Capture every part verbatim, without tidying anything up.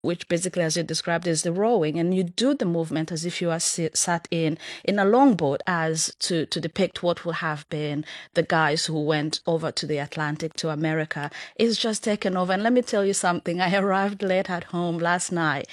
which basically, as you described, is the rowing, and you do the movement as if you are sit, sat in in a longboat, as to to depict what would have been the guys who went over to the Atlantic to America. It's just taken over. And let me tell you something. I arrived late at home last night,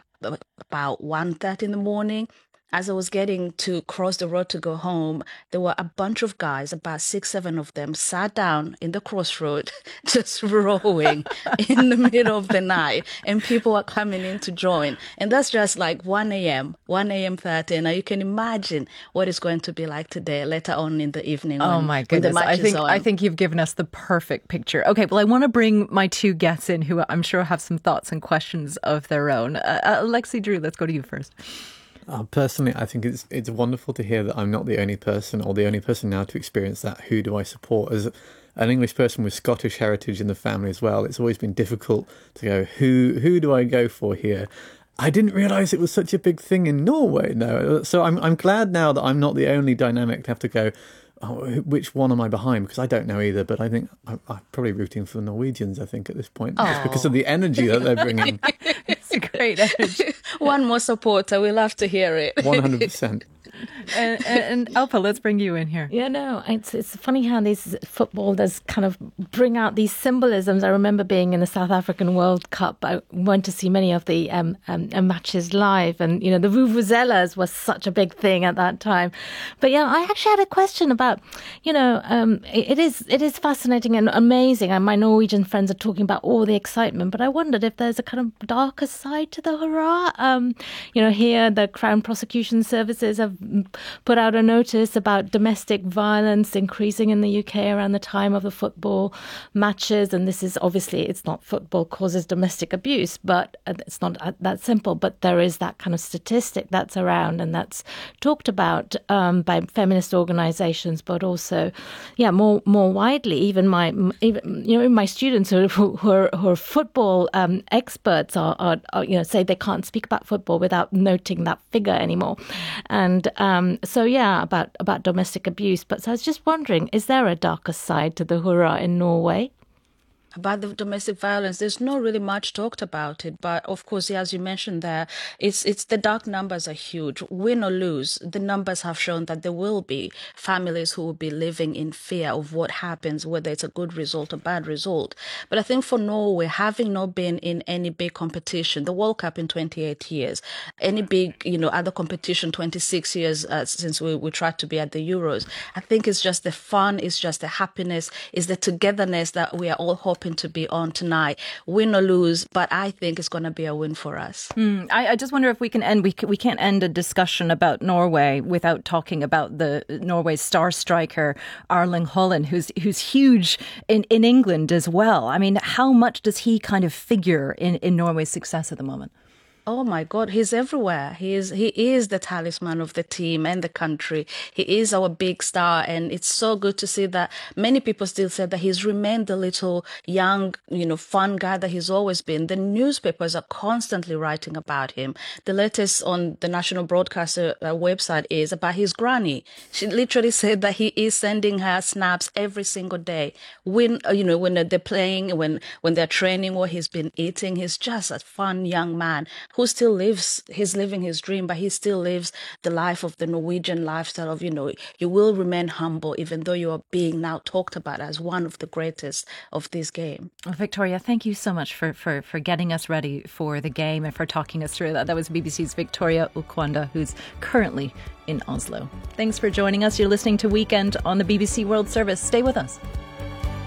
about one thirty in the morning. As I was getting to cross the road to go home, there were a bunch of guys, about six, seven of them, sat down in the crossroad, just rowing in the middle of the night, and people were coming in to join. And that's just like one a.m., one a.m. thirty. Now you can imagine what it's going to be like today, later on in the evening. Oh when, my goodness! When the match I think is on. I think you've given us the perfect picture. Okay, well, I want to bring my two guests in, who I'm sure have some thoughts and questions of their own. Uh, Alexi Drew, let's go to you first. Uh, personally, I think it's it's wonderful to hear that I'm not the only person or the only person now to experience that. Who do I support? As an English person with Scottish heritage in the family as well, it's always been difficult to go, who who do I go for here? I didn't realise it was such a big thing in Norway. No, so I'm I'm glad now that I'm not the only dynamic to have to go, oh, which one am I behind? Because I don't know either, but I think I'm, I'm probably rooting for the Norwegians, I think, at this point, just because of the energy that they're bringing. It's a great energy. One more supporter. We'll love to hear it. one hundred percent. And, and, and Alpa, let's bring you in here. Yeah, no, it's it's funny how this football does kind of bring out these symbolisms. I remember being in the South African World Cup. I went to see many of the um, um, matches live, and you know the vuvuzelas was such a big thing at that time. But yeah, I actually had a question about, you know, um, it, it is it is fascinating and amazing. And my Norwegian friends are talking about all the excitement, but I wondered if there's a kind of darker side to the hurrah. Um, you know, here the Crown Prosecution Services have put out a notice about domestic violence increasing in the U K around the time of the football matches. And this is obviously, it's not football causes domestic abuse, but it's not that simple. But there is that kind of statistic that's around and that's talked about um, by feminist organizations, but also, yeah, more more widely. Even my, even, you know, my students who, who, are, who are football um, experts are, are, are, you know, say they can't speak about football without noting that figure anymore. And Um, so, yeah, about, about domestic abuse. But so I was just wondering, is there a darker side to the hurrah in Norway? About the domestic violence, there's not really much talked about it. But of course, yeah, as you mentioned there, it's it's the dark numbers are huge. Win or lose, the numbers have shown that there will be families who will be living in fear of what happens, whether it's a good result or bad result. But I think for Norway, having not been in any big competition, the World Cup in twenty-eight years, any big, you know, other competition, twenty-six years uh, since we, we tried to be at the Euros, I think it's just the fun, it's just the happiness, it's the togetherness that we are all hoping to be on tonight, win or lose. But I think it's going to be a win for us. Mm, I, I just wonder if we can end. We we can't end a discussion about Norway without talking about the Norway's star striker Erling Haaland, who's who's huge in, in England as well. I mean, how much does he kind of figure in, in Norway's success at the moment? Oh my God, he's everywhere. He is he is the talisman of the team and the country. He is our big star, and it's so good to see that many people still say that he's remained the little young, you know, fun guy that he's always been. The newspapers are constantly writing about him. The latest on the National Broadcaster uh, website is about his granny. She literally said that he is sending her snaps every single day. When uh, you know when they're playing, when when they're training, what he's been eating. He's just a fun young man who still lives, he's living his dream, but he still lives the life of the Norwegian lifestyle of, you know, you will remain humble, even though you are being now talked about as one of the greatest of this game. Well, Victoria, thank you so much for, for, for getting us ready for the game and for talking us through that. That was B B C's Victoria Ukwanda, who's currently in Oslo. Thanks for joining us. You're listening to Weekend on the B B C World Service. Stay with us.